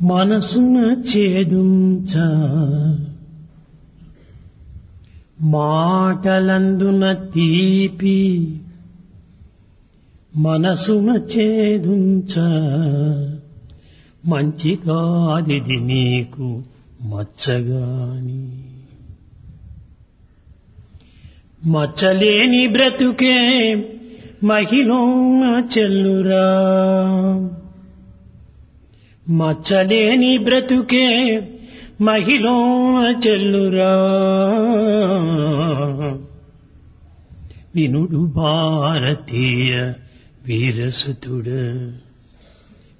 మనసున చేదుంచ మాటలందున తీపి మనసున చేదుంచ మంచి కాదిది నీకు మచ్చగాని మచ్చలేని బ్రతుకే మహిళోన చెల్లురా మచ్చలేని బ్రతుకే మహిళోన చెల్లురా వినుడు భారతీయ వీరసుతుడ